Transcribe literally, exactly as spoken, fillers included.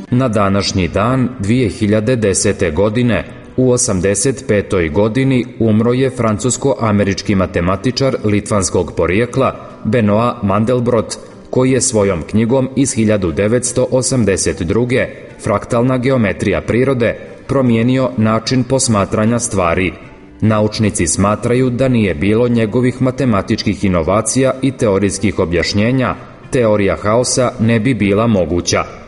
Na današnji dan dvije hiljade desete. godine u osamdeset petoj. godini umro je francusko-američki matematičar litvanskog porijekla Benoit Mandelbrot, koji je svojom knjigom iz hiljadu devetsto osamdeset druge. Fraktalna geometrija prirode promijenio način posmatranja stvari. Naučnici smatraju da nije bilo njegovih matematičkih inovacija i teorijskih objašnjenja, teorija haosa ne bi bila moguća.